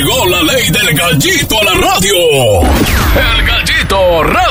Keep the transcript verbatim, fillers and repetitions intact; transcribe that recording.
Llegó la ley del gallito a la radio. El Gallito Radio.